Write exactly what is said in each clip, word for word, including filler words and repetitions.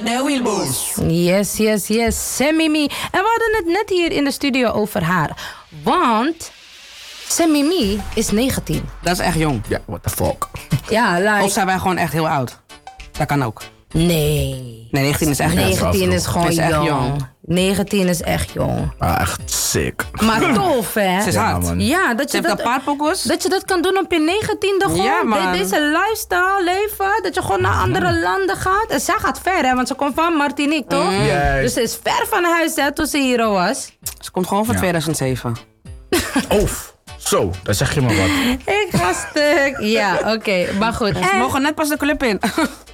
de Wilbos. Yes, yes, yes. Semimi. En we hadden het net hier in de studio over haar. Want Semimi is negentien. Dat is echt jong. Ja, what the fuck. Ja, like... Of zijn wij gewoon echt heel oud? Dat kan ook. Nee. Nee, negentien is echt negentien is gewoon is echt jong. jong. negentien is echt jong. Ah, echt sick. Maar tof, hè? Ze is Ja, hard. man. Ja, dat Ze je heeft dat, een paar pokkels. dat je dat kan doen op je negentiende gewoon. Ja, man. De- deze lifestyle leven. Dat je gewoon naar andere landen gaat. En zij gaat ver, hè? Want ze komt van Martinique, toch? Juist. Dus ze is ver van huis, hè? Toen ze hier al was. Ze komt gewoon van Ja. tweeduizend zeven. Of, zo, daar zeg je maar wat. Ik ga stuk. Ja, oké. Maar goed. Ze En- mogen net pas de club in.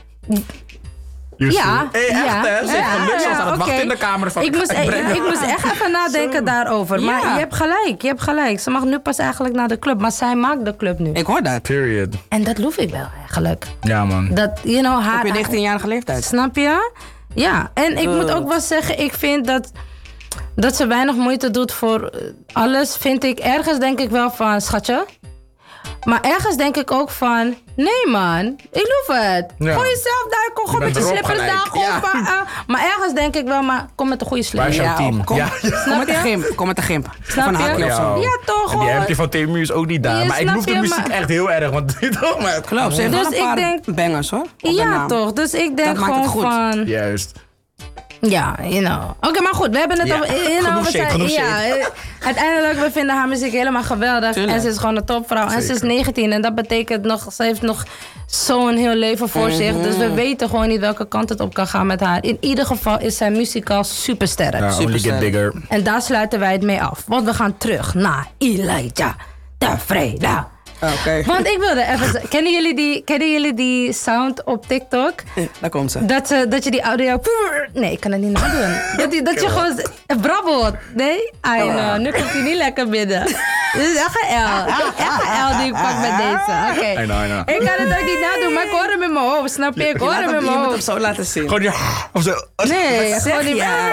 Ja, Hé, echt ja, hè? Ze heeft ja, geluk, ze was ja, aan het oké. wachten in de kamer van... Ik moest, ik ik, breng- ik moest echt even nadenken daarover. Maar Ja. je hebt gelijk, je hebt gelijk. Ze mag nu pas eigenlijk naar de club. Maar zij maakt de club nu. Ik hoor dat. Period. En dat loef ik wel eigenlijk. Ja, man. Dat, you know, haar... Op je negentienjarige leeftijd. Snap je? Ja, en ik moet ook wel zeggen, ik vind dat, dat ze weinig moeite doet voor eh, alles. Vind ik ergens denk ik wel van, schatje. Maar ergens denk ik ook van, nee man, ik loef het. Ja. Gooi jezelf daar, kom gewoon Je met je bent erop slippers daar. gelijk. Gewoon van, eh, maar ergens denk ik wel, maar kom met een goede Waar is slipper. jouw team? kom, Ja. kom met de je? gimp. Kom met de gimp. Snap Van je? hakje of zo. Ja, toch, En die gewoon. hemdje van Temu is ook niet daar. Ja, maar ik snap loef de je, muziek maar- echt heel erg. Want toch, maar... Klopt, ze heeft Dus wel een ik paar denk- bangers hoor. op haar Ja, naam. toch. Dus ik denk Dat maakt het gewoon goed. van... Juist. Ja, you know. Oké, maar goed, we hebben het Ja, over... You know, genoeg we shade, zijn- genoeg ja, shade. eh, uiteindelijk, we vinden haar muziek helemaal geweldig. Tuurlijk. En ze is gewoon een topvrouw. En ze is Zeker. negentien. En dat betekent nog... Ze heeft nog zo'n heel leven voor zich. Dus we weten gewoon niet welke kant het op kan gaan met haar. In ieder geval is zij muzikaal supersterk. Ja, only Superster. get bigger. En daar sluiten wij het mee af. Want we gaan terug naar Elijah Tevreden. Oké. Want ik wilde even... z- Kennen jullie die, kennen jullie die sound op TikTok? Daar komt ze. Dat, ze, dat je die audio... Nee, ik kan het niet nadoen. Dat, die, dat je gewoon z- brabbelt. Nee? I know. Nu komt hij niet lekker binnen. Dit is echt een L. Echt een L die ik pak met deze. Oké. I know, I know. Ik kan het ook niet nadoen, maar ik hoor hem in mijn hoofd. Snap je? Ik hoor Je, hem laat in hem, je mijn moet hem hoofd. zo laten zien. Gewoon ja, of zo. Nee, Wat gewoon zeg die...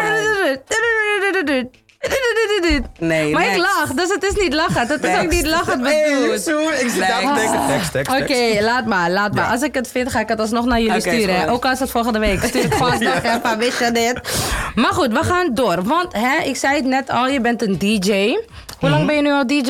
jij? Nee, Maar ik next. lach, dus het is niet lachen. Dat is ook niet lachend bedoeld. Ik zit daar te denken. Tekst, tekst, Oké, tekst. laat maar, laat maar. Als ik het vind, ga ik het alsnog naar jullie Oké, is sturen. hè. goed. Ook al is het volgende week. Stuur het gewoon alsnog even, wist je dit? Maar goed, we gaan door. Want hè, ik zei het net al, je bent een D J. Hoe lang ben je nu al D J?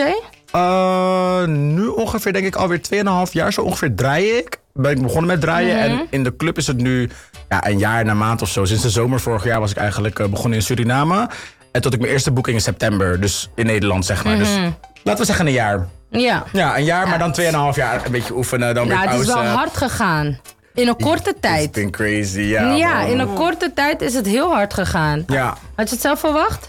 Uh, nu ongeveer, denk ik, alweer twee en een half jaar zo ongeveer draai ik. Ben ik begonnen met draaien. En in de club is het nu ja, een jaar en een maand of zo. Sinds de zomer vorig jaar was ik eigenlijk uh, begonnen in Suriname. En tot ik mijn eerste boeking in september. Dus in Nederland, zeg maar. Dus laten we zeggen een jaar. Ja. Ja, een jaar, maar dan twee en een half jaar. Een beetje oefenen, dan weer Nou, het is pauze. wel hard gegaan. In een korte It's tijd. been crazy, ja. Ja, man. in een korte tijd is het heel hard gegaan. Ja. Had je het zelf verwacht?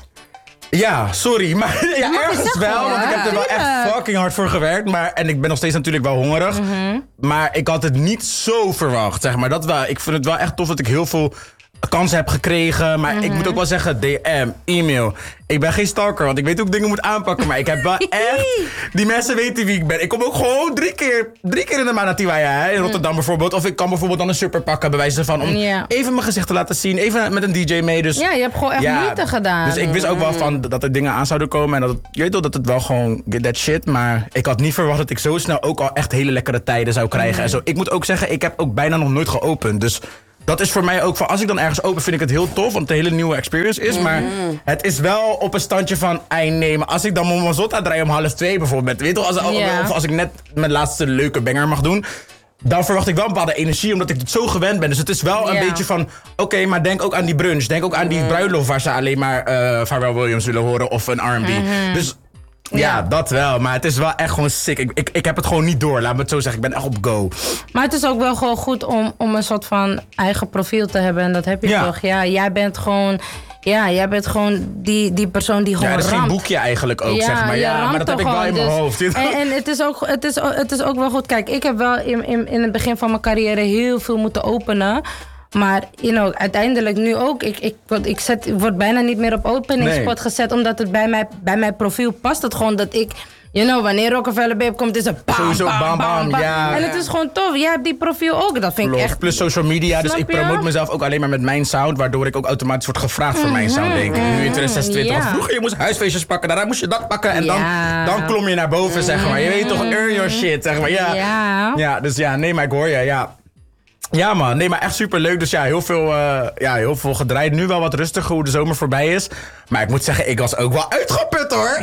Ja, sorry. Maar ja, mag je ergens zeggen, wel. hoor. Want ik heb er wel echt Tuurlijk. fucking hard voor gewerkt. Maar, en ik ben nog steeds natuurlijk wel hongerig. Maar ik had het niet zo verwacht, zeg maar. Dat wel, ik vind het wel echt tof dat ik heel veel kansen heb gekregen. Maar ik moet ook wel zeggen, D M, e-mail. Ik ben geen stalker, want ik weet hoe ik dingen moet aanpakken. Maar ik heb wel echt... Die mensen weten wie ik ben. Ik kom ook gewoon drie keer, drie keer in de maand naar Tiwaya, hè, in Rotterdam bijvoorbeeld. Of ik kan bijvoorbeeld dan een super pakken, bij wijze van... om Ja. even mijn gezicht te laten zien. Even met een D J mee. Dus Ja, je hebt gewoon echt moeite gedaan. dus ik wist ook wel van dat er dingen aan zouden komen. En dat het, je weet wel dat het wel gewoon get that shit. Maar ik had niet verwacht dat ik zo snel ook al echt hele lekkere tijden zou krijgen. En zo. Ik moet ook zeggen, ik heb ook bijna nog nooit geopend. Dus dat is voor mij ook van, als ik dan ergens open, vind ik het heel tof. Want het een hele nieuwe experience is. Maar het is wel op een standje van, ei nee. Maar als ik dan mijn Zotta draai om half twee bijvoorbeeld. Weet je wel, als, Ja. of als ik net mijn laatste leuke banger mag doen. Dan verwacht ik wel een bepaalde energie, omdat ik het zo gewend ben. Dus het is wel een Ja. beetje van... Oké, okay, maar denk ook aan die brunch. Denk ook aan die bruiloft waar ze alleen maar uh, Pharrell Williams willen horen of een R en B. Mhm. Dus ja, Ja. dat wel. Maar het is wel echt gewoon sick. Ik, ik, ik heb het gewoon niet door, laat me het zo zeggen. Ik ben echt op go. Maar het is ook wel gewoon goed om, om een soort van eigen profiel te hebben. En dat heb je Ja. toch? Ja, jij bent gewoon... Ja, jij bent gewoon die, die persoon die gewoon Ja, het is geen ramt. boekje eigenlijk ook, Ja, zeg maar. je Ja, ramt maar dat heb toch ik wel in gewoon, mijn dus- hoofd. weet je wel. En, en het, is ook, het, is, het is ook wel goed. Kijk, ik heb wel in, in, in het begin van mijn carrière heel veel moeten openen. Maar you know, uiteindelijk nu ook. Ik, ik, word- ik, zet, ik word bijna niet meer op openingsspot Nee. gezet. Omdat het bij, mij, bij mijn profiel past. Het gewoon dat ik... You know, wanneer Rockefeller Babe komt, is het bam, Sowieso bam, bam, bam, bam, bam. ja. En het is gewoon tof. Jij hebt die profiel ook. Dat vind ik Klopt. echt... Plus social media, dus Snap ik je? promote mezelf ook alleen maar met mijn sound, waardoor ik ook automatisch word gevraagd voor mijn sound, denk ik. Nu in twintig zesentwintig. ja. Want vroeger je moest huisfeestjes pakken, daarna moest je dat pakken en dan, Ja. dan klom je naar boven, zeg maar. Je weet toch, earn your shit, zeg maar. Ja. Ja. Ja, dus ja, nee, maar ik hoor je, ja. Ja man, nee maar echt super leuk. Dus ja heel, veel, uh, ja, heel veel gedraaid. Nu wel wat rustiger hoe de zomer voorbij is. Maar ik moet zeggen, ik was ook wel uitgeput hoor.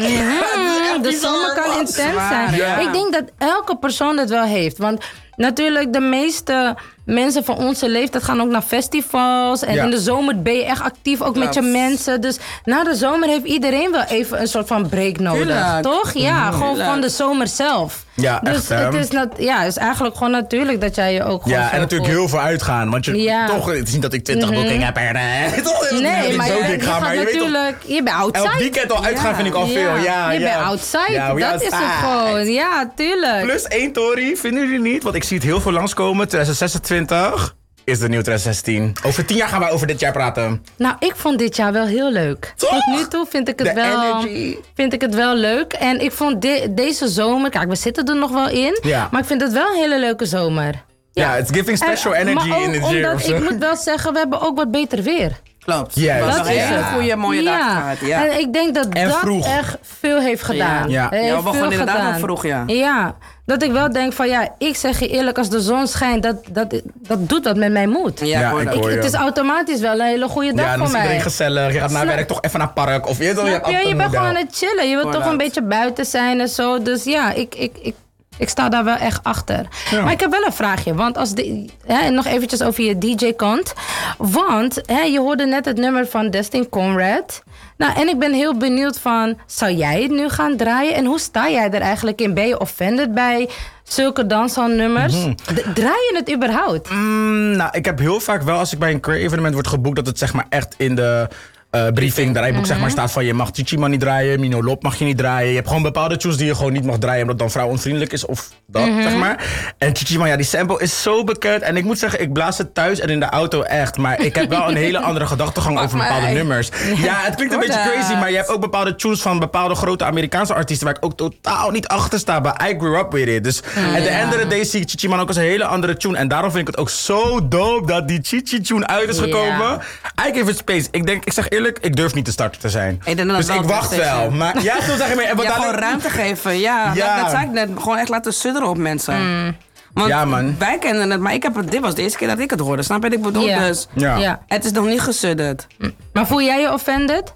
Mm, de zomer kan intens zijn. Ja. Ik denk dat elke persoon dat wel heeft. Want natuurlijk de meeste mensen van onze leeftijd gaan ook naar festivals. En Ja. in de zomer ben je echt actief ook met je mensen. Dus na de zomer heeft iedereen wel even een soort van break nodig. Tuurlijk. Toch? Ja, Mm. gewoon Tuurlijk. van de zomer zelf. Ja, dus echt, hè? het is, nat- ja, het is eigenlijk gewoon natuurlijk dat jij je ook gewoon Ja, zo en natuurlijk voelt. heel veel uitgaan. Want je Ja. toch, het is niet dat ik twintig Mhm. boekingen heb. En, eh, toch, Nee, niet maar je, zo bent, dik je gaan, gaat maar je weet toch, natuurlijk... Je bent outside. elk weekend al uitgaan Ja. vind ik al veel. Ja, je ja. bent outside, Ja, we dat is het outside. gewoon. Ja, tuurlijk. Plus één Tori, vinden jullie niet? Want ik zie het heel veel langskomen. twintig zesentwintig is de nieuwe twintig zestien. Over tien jaar gaan wij over dit jaar praten. Nou, ik vond dit jaar wel heel leuk. Toch? Tot nu toe vind ik het, De wel, energy. vind ik het wel leuk. En ik vond de- deze zomer... Kijk, we zitten er nog wel in. Ja. Maar ik vind het wel een hele leuke zomer. Ja, it's giving special En- energy maar ook in the year. omdat, of zo. ik moet wel zeggen, we hebben ook wat beter weer. Klopt. Yes. Het was Dat een is hele het. goede, mooie dag gehad. Ja. En ik denk dat En dat vroeg. echt veel heeft gedaan. Ja. Heeft Ja, we begonnen veel inderdaad gedaan. al vroeg, ja. Ja, dat ik wel denk van ja, ik zeg je eerlijk, als de zon schijnt, dat, dat, dat doet wat met mijn moed. Ja, Ja, ik hoor ik dat. hoor Ik, je. het is automatisch wel een hele goede dag Ja, dan voor is mij. iedereen gezellig. Je gaat na Snap- werk toch even naar het park. Of je, weet wel, je, Snap hebt je? altijd Je een bent gewoon model. aan het chillen. Je wilt toch Voilà. een beetje buiten zijn en zo. Dus ja, ik, ik, ik, ik sta daar wel echt achter. Ja. Maar ik heb wel een vraagje. Want als de, hè, nog eventjes over je D J-kant. Want hè, je hoorde net het nummer van Destin Conrad. Nou, en ik ben heel benieuwd van... Zou jij het nu gaan draaien? En hoe sta jij er eigenlijk in? Ben je offended bij zulke danshalnummers? Mhm. D- Draai je het überhaupt? Mm, nou, ik heb heel vaak wel, als ik bij een queer evenement word geboekt, dat het zeg maar echt in de uh, briefing, draaiboek zeg maar staat van je mag Chichi Man niet draaien, Mino Lop mag je niet draaien. Je hebt gewoon bepaalde tunes die je gewoon niet mag draaien omdat dan vrouwonvriendelijk is of dat, zeg maar. En Chichi Man, ja, die sample is zo bekend. En ik moet zeggen, ik blaas het thuis en in de auto echt. Maar ik heb wel een hele andere gedachtegang over maar bepaalde ei. nummers. Ja, het klinkt een Hoor beetje dat. crazy, maar je hebt ook bepaalde tunes van bepaalde grote Amerikaanse artiesten waar ik ook totaal niet achter sta. Maar I grew up with it. Dus at the end of the day zie ik Chichi Man ook als een hele andere tune. En daarom vind ik het ook zo dope dat die Chichi tune uit is Ja. gekomen. I give it space. Ik denk, ik zeg eerlijk, ik durf niet de starter te zijn. Ik denk dat dus dat ik wel wacht het beste wel. is. Maar ja, zo zeg ik maar. En wat Ja, gewoon dadelijk- ruimte geven. Ja, Ja. Dat, dat zei ik net. Gewoon echt laten sudderen op mensen. Want Ja, man. wij kennen het, maar ik heb het, dit was de eerste keer dat ik het hoorde. Snap je wat ik bedoel? Ja. Dus Ja. Ja. het is nog niet gesudderd. Maar voel jij je offended?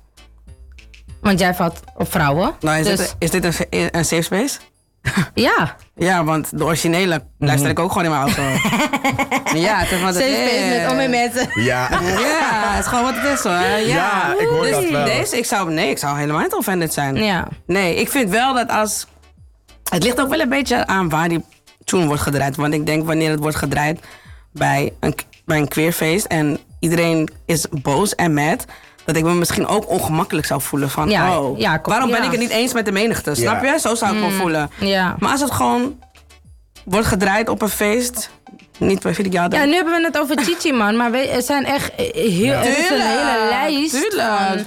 Want jij valt op vrouwen. Nou, is, dus, dit, is dit een, een safe space? Ja. Ja, want de originele luister ik ook gewoon in mijn auto. Ja, het is wat het Safe space is. met om in mensen. Ja. Ja, het is gewoon wat het is hoor. Ja, Ja, ik hoor dus dat wel. Deze, ik zou, nee, ik zou helemaal niet offended zijn. Ja. Nee, ik vind wel dat als... Het ligt ook wel een beetje aan waar die tune wordt gedraaid. Want ik denk wanneer het wordt gedraaid bij een, bij een queerfeest... en iedereen is boos en mad... dat ik me misschien ook ongemakkelijk zou voelen van... Ja, oh, ja, kom- waarom ben ja. ik het niet eens met de menigte? Snap Ja. je? Zo zou ik me voelen. Ja. Maar als het gewoon wordt gedraaid op een feest... niet bij Philip Jada. Ja, nu hebben we het over Chichi, man. Maar we, er zijn echt heel, er is een Tuurlijk, hele lijst tuurlijk. van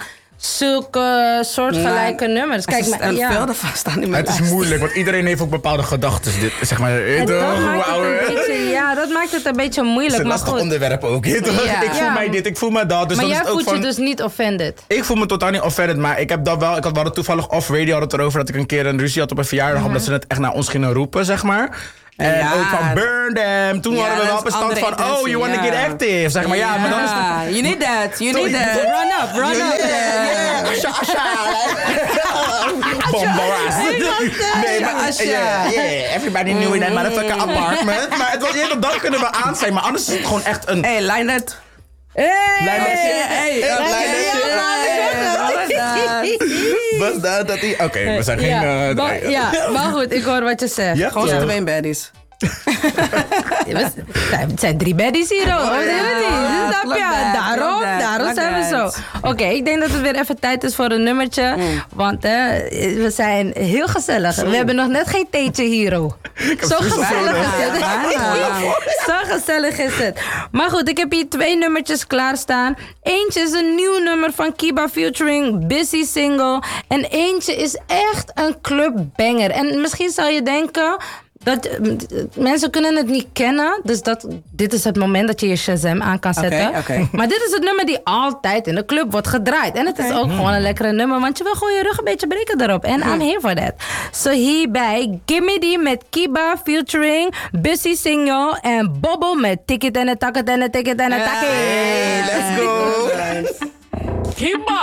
zulke soortgelijke Nee. nummers. Kijk, Kijk, maar, en ja. veel ervan staan in mijn Het is lijst. moeilijk, want iedereen heeft ook bepaalde gedachten. Dit, zeg maar, En dat toch, maakt het ouwe. een beetje, ja, dat maakt het een beetje Het is moeilijk. een Maar lastig goed. onderwerp ook. je toch? Ja. Ik voel Ja. mij dit, ik voel mij dat. Dus Maar dan jij is het ook voelt je van, dus niet offended. Ik voel me totaal niet offended, maar ik heb dat wel. Ik had, we hadden toevallig off radio hadden het erover dat ik een keer een ruzie had op een verjaardag. Omdat ze het echt naar ons gingen roepen, zeg maar. En Ja. ook van burn them. Toen Ja, hadden we dat wel is bestand andere van, oh, intentie, you want to ja. get active. Zeg maar, ja, maar dan is het... Ja, you need that, you need that. Run up, run Yeah, up. yeah, Asha, Asha. Bombaras. Nee, maar Asha. yeah, yeah, everybody knew in that motherfucking apartment. Maar het was, ja, dan kunnen we aan zijn, maar anders is het gewoon echt een... Hey, line that. Hey! Line that shit. Hey, Ja, hey, line that shit. Was dat dat die... Oké, we zijn geen... ja, eh, maar, drie- ja, maar goed, ik hoor wat je zegt. Ja, Gewoon toch? zitten we in baddies. Het zijn- het zijn drie baddies hier, hoor. Wat is het niet? Snap Look je? that, Daarom, look that, daarom look zijn we zo. that. Oké, ik denk dat het weer even tijd is voor een nummertje. Want hè, we zijn heel gezellig. We hebben nog net geen theetje hier, hoor. Zo precies gezellig nodig. is het. Bijna. Zo gezellig is het. Maar goed, ik heb hier twee nummertjes klaarstaan. Eentje is een nieuw nummer van Kiba featuring Busy Single. En eentje is echt een clubbanger. En misschien zou je denken Dat, eh, mensen kunnen het niet kennen. Dus dat, dit is het moment dat je je Shazam aan kan zetten. Oké, oké. Maar dit is het nummer die altijd in de club wordt gedraaid. En het is ook gewoon een lekkere nummer. Want je wil gewoon je rug een beetje breken erop. En I'm here for that. So hierbij Gimme Die met Kiba featuring Bussy Signal. En Bobo met Ticket en het Tacket en het Ticket en het Takkie. Hey, let's go. Nice. Kiba.